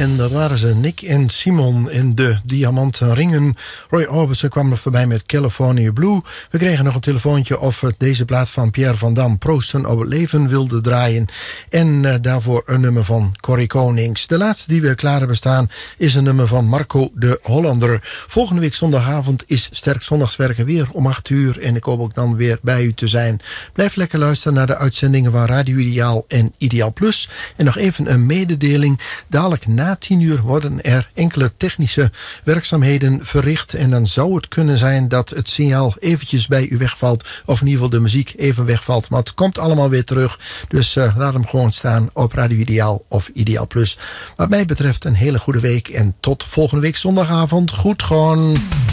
En dat waren ze, Nick en Simon in de Diamanten Ringen. Roy Orbison kwam er voorbij met California Blue. We kregen nog een telefoontje of we deze plaat van Pierre van Dam, Proosten op het leven, wilde draaien. En daarvoor een nummer van Corrie Konings. De laatste die we klaar hebben staan is een nummer van Marco de Hollander. Volgende week zondagavond is Sterk Zondagswerken weer om 8 uur. En ik hoop ook dan weer bij u te zijn. Blijf lekker luisteren naar de uitzendingen van Radio Ideaal en Ideaal Plus. En nog even een mededeling. Dadelijk na 10 uur worden er enkele technische werkzaamheden verricht. En dan zou het kunnen zijn dat het signaal eventjes bij u wegvalt. Of in ieder geval de muziek even wegvalt. Maar het komt allemaal weer terug. Dus laat hem gewoon staan op Radio Ideaal of Ideaal Plus. Wat mij betreft een hele goede week. En tot volgende week zondagavond. Goed gewoon.